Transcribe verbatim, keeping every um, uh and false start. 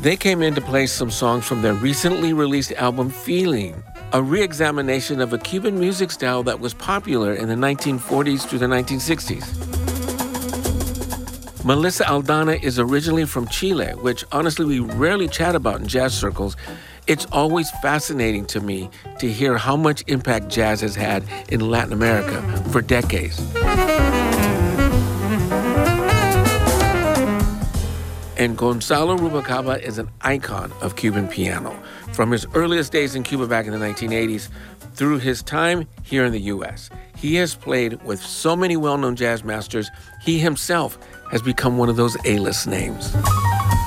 They came in to play some songs from their recently released album, Feeling, a re-examination of a Cuban music style that was popular in the nineteen forties through the nineteen sixties. Melissa Aldana is originally from Chile, which honestly we rarely chat about in jazz circles. It's always fascinating to me to hear how much impact jazz has had in Latin America for decades. And Gonzalo Rubalcaba is an icon of Cuban piano, from his earliest days in Cuba back in the nineteen eighties through his time here in the U S. He has played with so many well-known jazz masters, he himself has become one of those A-list names.